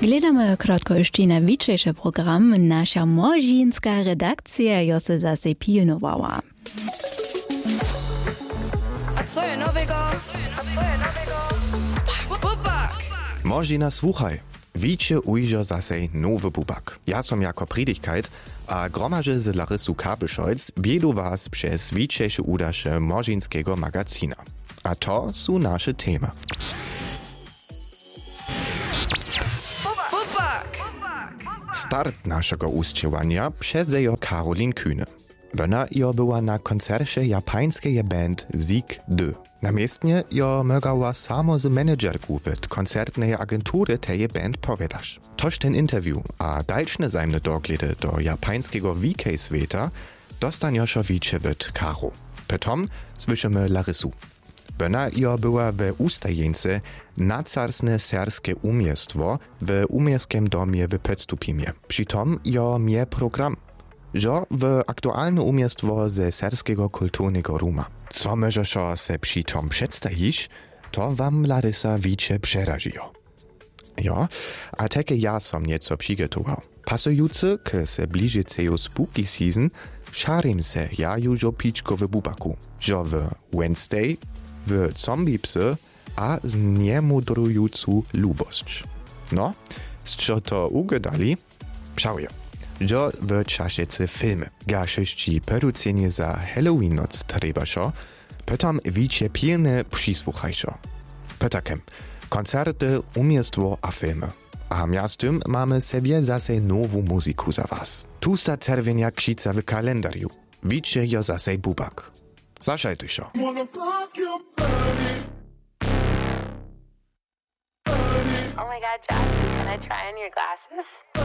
Gledamy krótko jeszcze na wieczejszy program. Nasza młodzieńska redakcja jo se zase pilnowała. A co je nowego? Bubak! Možina słuchaj. Wiecie ujrzo zase nowy bubak. Ja som jako Predigkeit, a gromadze z Larysu Kabelscholz biedu was przez wieczejsze udasze młodzieńskiego magazina. A to są nasze temy. Bubak! Start naszego uschiewania przezejo Karolin Kühne. Ona jo była na koncercie japańskiej band Sieg 2. Namiestnie jo mogła samo z menedżerku w koncertnej agentury tej band powiedzieć. Toż ten interview, a dalsze zajmne dogledy do japańskiego VK-sveta dostaniošo wicze w Karo. Potom słyszymy Larysu. Ona jo była w ustajence nacarsne serskie umiestwo w umierskim domie w Podstupimie. Přitom jo mie program. Że w aktualne umiestwo ze serskiego kulturnego ruma. Co możesz se přitom przedstawić, to wam Larysa wicze przeraziło. Jo, a takie ja som nieco przygotował. Pasujący k se bliżyceju spooky season, szarim se ja już o piczko w bubaku. Że w Wednesday, w zombie psy, a z niemudrującą lubość. No, z czego to ugadali? Pszauję. Że w czasiece filmy. Gaszyści producenie za Halloween noc trebaszo, potem wicie pilne przysłuchajszo. Potakem, koncerty, umiestwo a filmy. A miastem mamy sobie zase nową muzyku za was. Tusta czerwienia ksica w kalendariu. Wicie jo zase bubak. Zaszajtujszo. Oh my god, Jackie, can I try on your glasses?